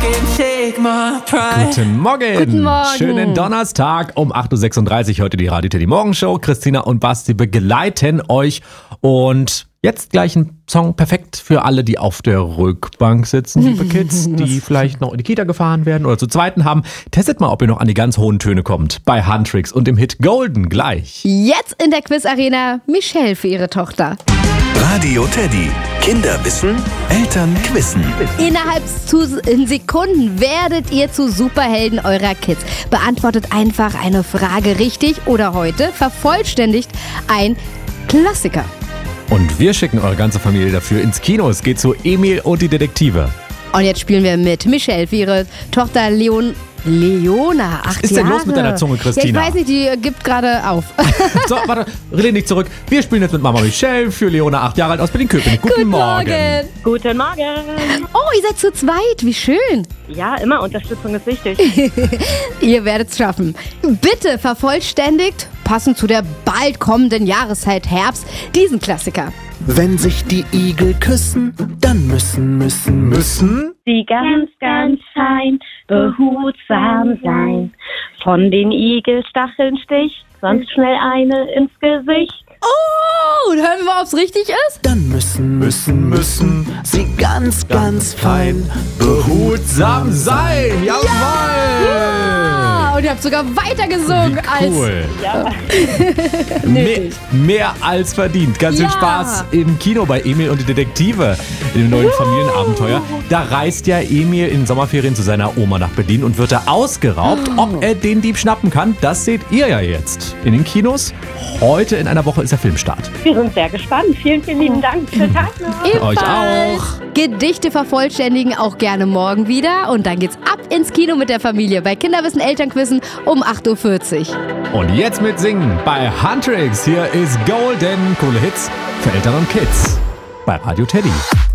Guten Morgen. Guten Morgen. Schönen Donnerstag um 8.36 Uhr. Heute die Radio Teddy Morgenshow. Christina und Basti begleiten euch. Und jetzt gleich ein Song perfekt für alle, die auf der Rückbank sitzen, liebe Kids, die vielleicht noch in die Kita gefahren werden oder zu zweiten haben. Testet mal, ob ihr noch an die ganz hohen Töne kommt. Bei Huntrix und dem Hit Golden gleich. Jetzt in der Quiz-Arena Michelle für ihre Tochter. Radio Teddy. Kinder wissen, Eltern quizzen. Innerhalb in Sekunden werdet ihr zu Superhelden eurer Kids. Beantwortet einfach eine Frage richtig oder heute vervollständigt ein Klassiker. Und wir schicken eure ganze Familie dafür ins Kino. Es geht zu Emil und die Detektive. Und jetzt spielen wir mit Michelle für ihre Tochter Leona, 8 Jahre. Was ist denn los mit deiner Zunge, Christina? Ja, ich weiß nicht, die gibt gerade auf. So, warte, lehn dich zurück. Wir spielen jetzt mit Mama Michelle für Leona, 8 Jahre alt aus Berlin-Köpenick. Guten Morgen. Guten Morgen. Oh, ihr seid zu zweit. Wie schön. Ja, immer Unterstützung ist wichtig. Ihr werdet es schaffen. Bitte vervollständigt, passend zu der bald kommenden Jahreszeit Herbst, diesen Klassiker. Wenn sich die Igel küssen, dann müssen Sie ganz, ganz fein, behutsam sein. Von den Igelstacheln sticht, sonst schnell eine ins Gesicht. Oh, und hören wir mal, ob es richtig ist? dann müssen sie ganz, ganz fein Behutsam sein. Jawohl. Ah, und ihr habt sogar weiter gesungen als... Cool. Ja. Mehr als verdient. Ganz viel Ja. Spaß im Kino bei Emil und die Detektive in dem neuen Familienabenteuer. Da reist ja Emil in Sommerferien zu seiner Oma nach Berlin und wird da ausgeraubt. Ob er den Dieb schnappen kann, das seht ihr ja jetzt in den Kinos. Heute in einer Woche ist der Filmstart. Wir sind sehr gespannt. Vielen, vielen lieben Dank. Schönen Tag noch. Euch auch. Gedichte vervollständigen auch gerne morgen wieder. Und dann geht's ab ins Kino mit der Familie bei Kinderwissen Elternquissen um 8.40 Uhr. Und jetzt mit Singen bei Huntrix. Hier ist Golden. Coole Hits für Eltern und Kids bei Radio Teddy.